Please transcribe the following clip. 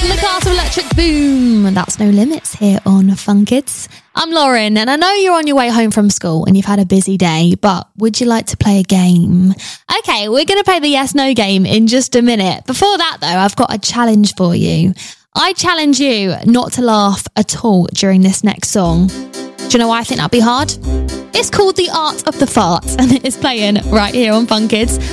The Castle Electric Boom. That's No Limits here on Fun Kids. I'm Lauren, and I know you're on your way home from school and you've had a busy day, but would you like to play a game? Okay, we're going to play the Yes No game in just a minute. Before that, though, I've got a challenge for you. I challenge you not to laugh at all during this next song. Do you know why I think that'd be hard? It's called The Art of the Fart, and it is playing right here on Fun Kids.